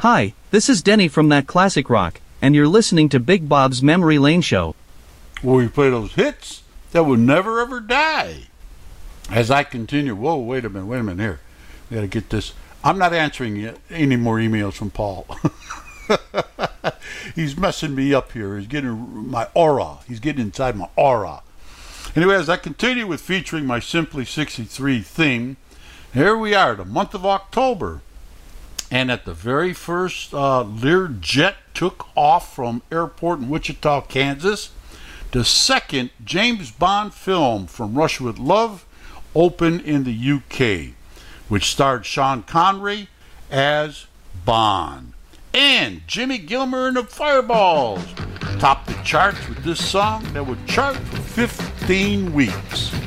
Hi, this is Denny from That Classic Rock, and you're listening to Big Bob's Memory Lane Show, where we play those hits that will never ever die. As I continue, whoa, wait a minute here. We gotta get this. I'm not answering any more emails from Paul. He's messing me up here. He's getting my aura. He's getting inside my aura. Anyway, as I continue with featuring my Simply 63 theme, here we are, the month of October. And at the very first Learjet took off from airport in Wichita, Kansas, the second James Bond film From Russia with Love opened in the UK, which starred Sean Connery as Bond. And Jimmy Gilmer and the Fireballs topped the charts with this song that would chart for 15 weeks.